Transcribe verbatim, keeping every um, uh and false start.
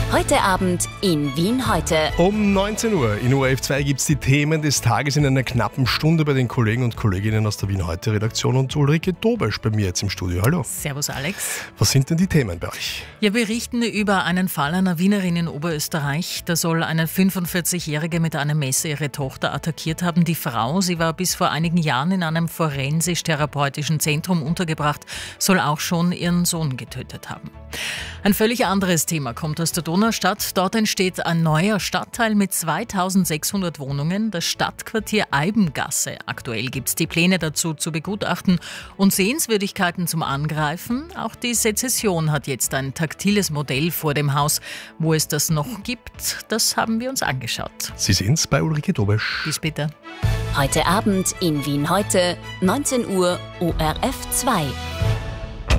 Heute Abend in Wien heute. Um neunzehn Uhr in O R F zwei gibt es die Themen des Tages in einer knappen Stunde bei den Kollegen und Kolleginnen aus der Wien heute Redaktion und Ulrike Dobesch bei mir jetzt im Studio. Hallo. Servus Alex. Was sind denn die Themen bei euch? Ja, wir berichten über einen Fall einer Wienerin in Oberösterreich. Da soll eine fünfundvierzig-Jährige mit einem Messer ihre Tochter attackiert haben. Die Frau, sie war bis vor einigen Jahren in einem forensisch-therapeutischen Zentrum untergebracht, soll auch schon ihren Sohn getötet haben. Ein völlig anderes Thema kommt aus der Donaustadt. Dort entsteht ein neuer Stadtteil mit zweitausendsechshundert Wohnungen, das Stadtquartier Eibengasse. Aktuell gibt es die Pläne dazu zu begutachten und Sehenswürdigkeiten zum Angreifen. Auch die Sezession hat jetzt ein taktiles Modell vor dem Haus. Wo es das noch gibt, das haben wir uns angeschaut. Sie sind's bei Ulrike Dobesch. Bis später. Heute Abend in Wien heute, neunzehn Uhr, O R F zwei.